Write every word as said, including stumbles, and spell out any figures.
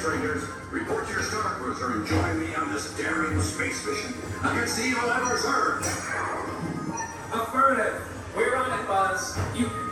strangers. Report to your star cruiser and join me on this daring space mission against the evil Emperor's Earth. Affirmative. We're on it, Buzz. You